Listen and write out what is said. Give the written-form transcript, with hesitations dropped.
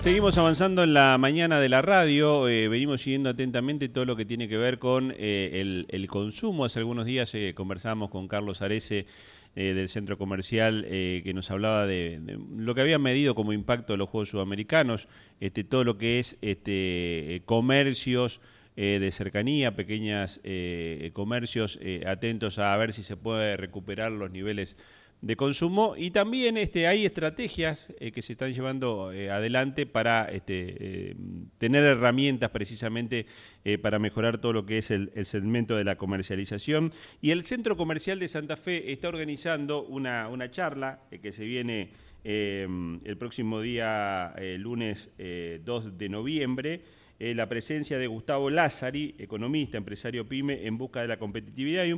Seguimos avanzando en la mañana de la radio, venimos siguiendo atentamente todo lo que tiene que ver con el consumo. Hace algunos días conversamos con Carlos Arese del centro comercial que nos hablaba de lo que habían medido como impacto de los Juegos Sudamericanos, todo lo que es comercios de cercanía, pequeños comercios atentos a ver si se puede recuperar los niveles de consumo, y también hay estrategias que se están llevando adelante para tener herramientas precisamente para mejorar todo lo que es el segmento de la comercialización. Y el Centro Comercial de Santa Fe está organizando una charla que se viene el próximo día, lunes 2 de noviembre, la presencia de Gustavo Lázari, economista, empresario PYME, en busca de la competitividad.